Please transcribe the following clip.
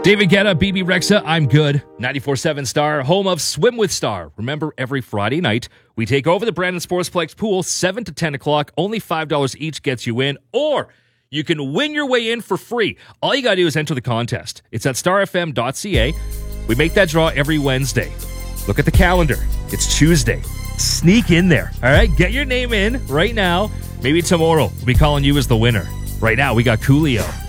David Guetta, BB Rexa, I'm Good. 94.7 Star, home of Swim with Star. Remember, every Friday night, we take over the Brandon Sportsplex pool, 7 to 10 o'clock. Only $5 each gets you in, or you can win your way in for free. All you got to do is enter the contest. It's at starfm.ca. We make that draw every Wednesday. Look at the calendar. It's Tuesday. Sneak in there, all right? Get your name in right now. Maybe tomorrow we'll be calling you as the winner. Right now, we got Coolio.